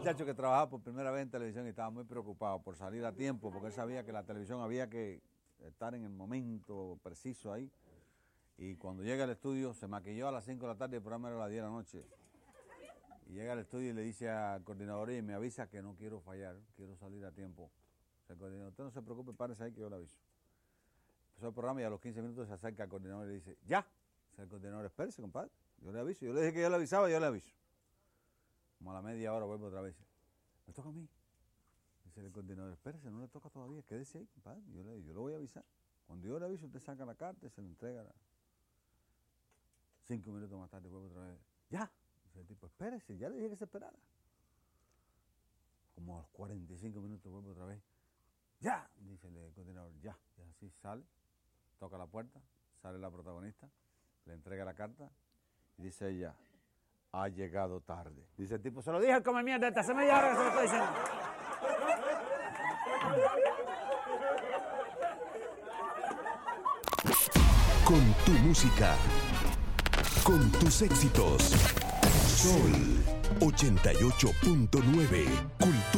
muchacho que trabajaba por primera vez en televisión y estaba muy preocupado por salir a tiempo, porque él sabía que la televisión había que estar en el momento preciso ahí. Y cuando llega al estudio, se maquilló a las 5 de la tarde y el programa era a las 10 de la noche. Y llega al estudio y le dice al coordinador, y me avisa que no quiero fallar, quiero salir a tiempo. O sea, el coordinador, usted no se preocupe, párese ahí que yo le aviso. Empezó el programa y a los 15 minutos se acerca al coordinador y le dice, ya. O sea, el coordinador, espérese, compadre, yo le aviso. Yo le dije que yo le avisaba, yo le aviso. Como a la media hora vuelvo otra vez. Me toca a mí. Dice el coordinador, espérese, no le toca todavía, quédese ahí, compadre, yo lo voy a avisar. Cuando yo le aviso, usted saca la carta y se le entrega. 5 minutos más tarde vuelvo otra vez. Ya. Dice el tipo, espérese, ya le dije que se esperara. Como a los 45 minutos vuelvo otra vez. Ya, dice el coordinador, ya. Y así sale, toca la puerta, sale la protagonista, le entrega la carta y dice ella, ha llegado tarde. Dice el tipo, se lo dije al come mierda, hace media hora que se lo estoy diciendo. Con tu música, con tus éxitos. Sol 88.9.